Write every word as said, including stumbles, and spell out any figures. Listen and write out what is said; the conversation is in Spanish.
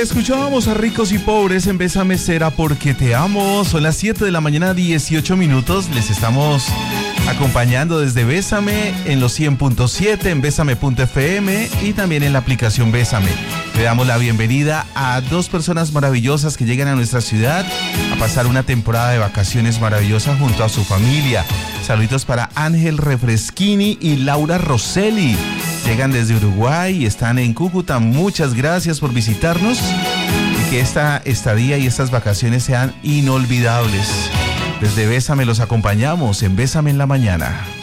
Escuchábamos a Ricos y Pobres en Bésame Será Porque Te Amo. Son las siete de la mañana, dieciocho minutos. Les estamos acompañando desde Bésame en los cien punto siete, en bésame punto efe eme y también en la aplicación Bésame. Le damos la bienvenida a dos personas maravillosas que llegan a nuestra ciudad a pasar una temporada de vacaciones maravillosa junto a su familia. Saluditos para Ángel Refresquini y Laura Rosselli. Llegan desde Uruguay y están en Cúcuta. Muchas gracias por visitarnos y que esta estadía y estas vacaciones sean inolvidables. Desde Bésame los acompañamos en Bésame en la Mañana.